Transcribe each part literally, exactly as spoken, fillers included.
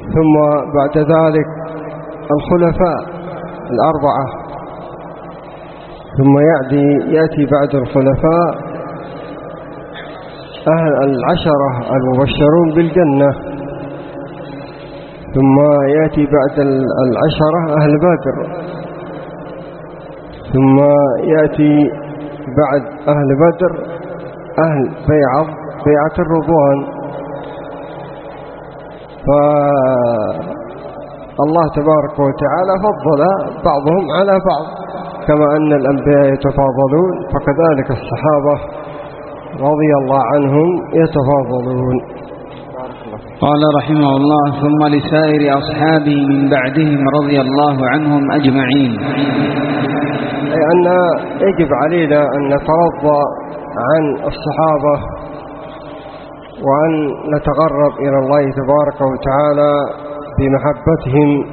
ثم بعد ذلك الخلفاء الأربعة، ثم يأتي, يأتي بعد الخلفاء أهل العشرة المبشرون بالجنة، ثم يأتي بعد العشرة أهل بدر، ثم يأتي بعد أهل بدر أهل بيعة بيعة الرضوان. فالله تبارك وتعالى فضل بعضهم على بعض، كما أن الأنبياء يتفاضلون فكذلك الصحابة رضي الله عنهم يتفاضلون. قال رحمه الله: ثم لسائر أصحابه من بعدهم رضي الله عنهم أجمعين. أي أن يجب علينا أن نترضى عن الصحابة وأن نتقرب إلى الله تبارك وتعالى بمحبتهم،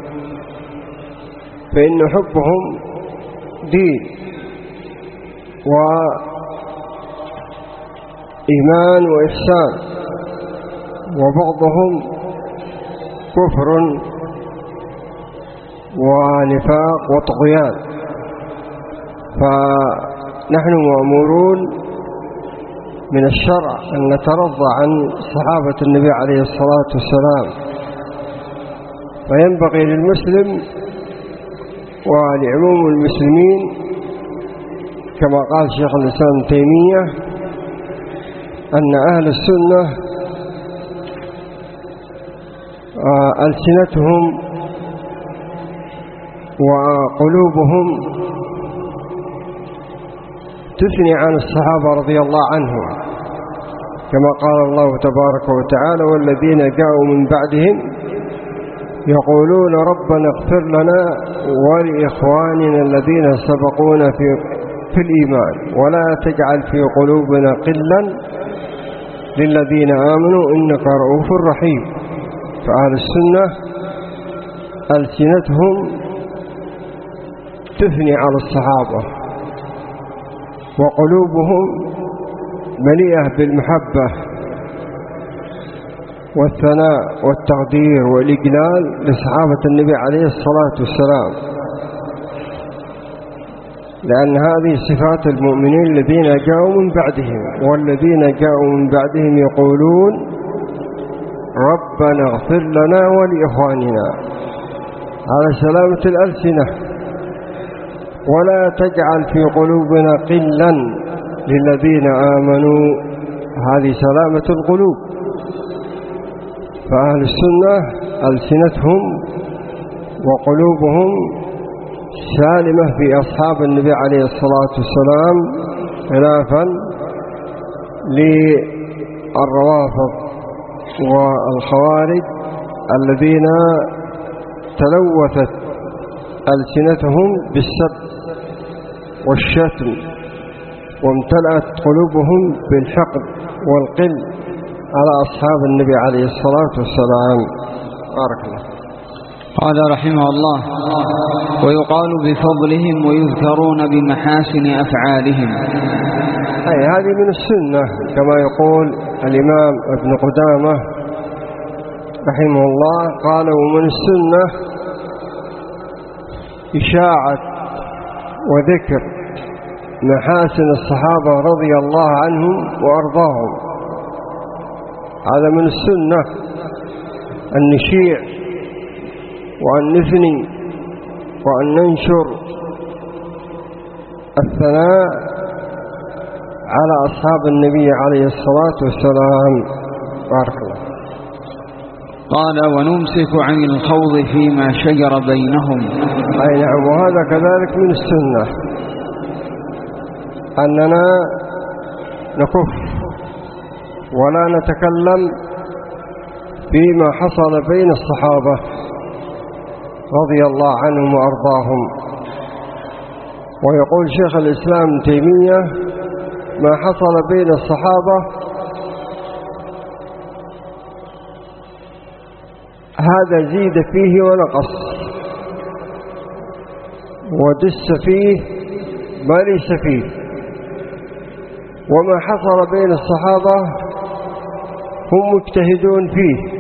فإن حبهم دين وإيمان وإحسان، وبعضهم كفر ونفاق وطغيان. فنحن مأمورون من الشرع أن نترضى عن صحابة النبي عليه الصلاة والسلام، فينبغي للمسلم ولعموم المسلمين كما قال شيخ الإسلام ابن تيمية أن أهل السنة ألسنتهم وقلوبهم تثني عن الصحابة رضي الله عنهم، كما قال الله تبارك وتعالى: والذين جاءوا من بعدهم يقولون ربنا اغفر لنا ولإخواننا الذين سبقونا في, في الإيمان ولا تجعل في قلوبنا قلا للذين آمنوا إنك رؤوف رحيم. فأهل السنة ألسنتهم تثني على الصحابة، وقلوبهم مليئة بالمحبة والثناء والتقدير والإجلال لصحابة النبي عليه الصلاة والسلام، لأن هذه صفات المؤمنين الذين جاءوا من بعدهم. والذين جاءوا من بعدهم يقولون ربنا اغفر لنا ولإخواننا، على سلامة الألسنة، ولا تجعل في قلوبنا قلا للذين آمنوا، هذه سلامة القلوب. فأهل السنة ألسنتهم وقلوبهم سالمة في أصحاب النبي عليه الصلاة والسلام، خلافا للروافض والخوارج الذين تلوثت ألسنتهم بالسب والشتم، وامتلأت قلوبهم بالحقد والقل على أصحاب النبي عليه الصلاة والسلام. بارك الله. قال رحمه الله: ويقال بفضلهم ويذكرون بمحاسن أفعالهم. أي هذه من السنة، كما يقول الإمام ابن قدامة رحمه الله، قال: ومن السنة إشاعة وذكر محاسن الصحابة رضي الله عنهم وأرضاهم. هذا من السنة أن نشيع وأن نثني وأن ننشر الثناء على أصحاب النبي عليه الصلاة والسلام. بارك الله. قال: ونمسك عن الخوض فيما شجر بينهم. أي نعم، وهذا كذلك من السنة أننا نكف ولا نتكلم فيما حصل بين الصحابة رضي الله عنهم وأرضاهم. ويقول شيخ الإسلام ابن تيمية: ما حصل بين الصحابة هذا زيد فيه ونقص، ودس فيه ما ليس فيه. وما حصل بين الصحابة هم مجتهدون فيه،